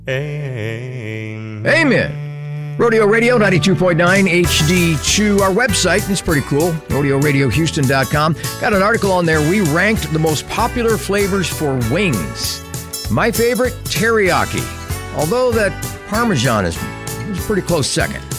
Amen. Rodeo Radio 92.9 HD2. Our website is pretty cool, rodeoradiohouston.com. Got an article on there. We ranked the most popular flavors for wings. My favorite, teriyaki. Although that Parmesan is pretty close second.